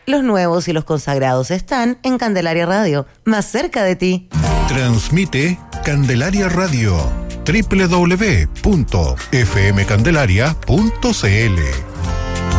Los nuevos y los consagrados están en Candelaria Radio, más cerca de ti. Transmite Candelaria Radio, www.fmcandelaria.cl.